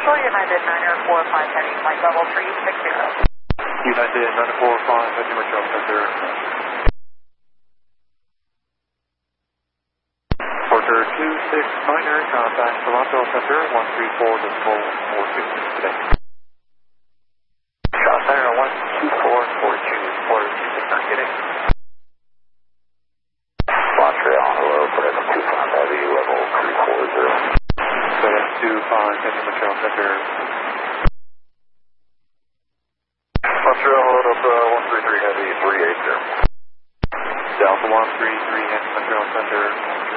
United 945 heading flight level 360. United 945 heading Montreal Center. Porter 269er, contact Toronto Center 134.426 today. Center 12442, Porter 269 getting. Montreal, hello, FedEx 25 Heavy, level 340. FedEx 25 heading Montreal Center. Montreal, hello, Delta 133 Heavy, 380. Delta 133 heading Montreal Center.